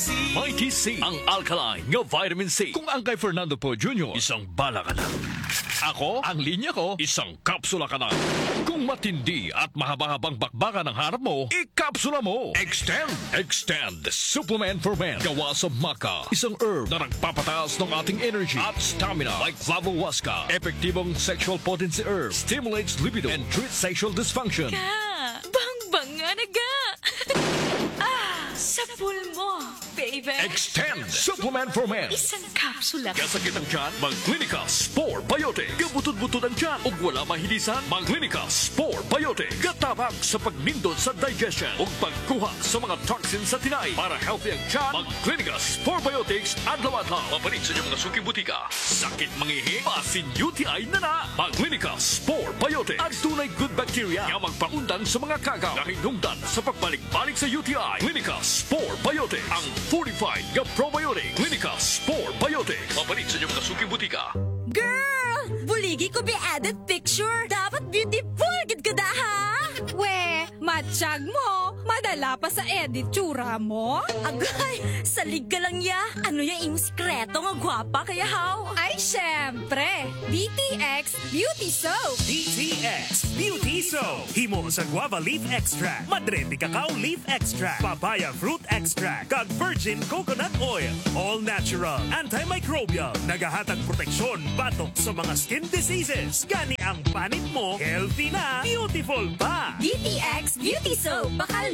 Mighty C, ang alkaline nga vitamin C. Kung ang kay Fernando po Jr., isang bala ka na. Ako, ang linya ko, isang kapsula ka na. Kung matindi at mahaba-habang bakbakan ang harap mo, ikapsula mo. Extend Supplement for Men. Gawa sa maca, isang herb na nagpapataas ng ating energy at stamina like Flavohuasca. Epektibong sexual potency herb, stimulates libido and treats sexual dysfunction. Bang-bang nga naga! Sa pool mo, baby! Extend Supplement for Men. Isang kapsula. Kasakit ang tiyan, mag-Clinica Spore Biotic. Gabutod-butod ang tiyan o wala mahilisan, mag-Clinica Spore Biotic. Gatabang sa pagnindot sa digestion o pagkuha sa mga toxins sa tinay. Para healthy ang tiyan, mag-Clinica Spore Biotics adlaw-adlaw. Mapalit sa inyong mga suking butika. Sakit mangihi, pasin UTI na. Mag-Clinica Spore Biotic. At tunay good bacteria nga magpaundan sa mga kagaw na hinungdan sa pagbalik-balik sa UTI. Clinica Spore Biotic. Ang fortified nga probiotic. Clinica Spore Biotic. Mapalit sa inyong mga suking butika. Girl! Buligi ko be added picture. Dapat beautiful gid ka da, ha? We, matsyag mo. Madala pa sa edit tsura mo. Agay, salig ka lang ya. Ano yung sikreto nga gwapa kaya how? Ay, syempre. DTX Beauty Soap. DTX Beauty Soap. Himo sa guava leaf extract, madrete cacao leaf extract, papaya fruit extract, kag virgin coconut oil. All natural, antimicrobial, nagahatag proteksyon batok sa mga skin diseases. Gani ang panit mo, healthy na, beautiful pa. DTX Beauty Soap. Bakal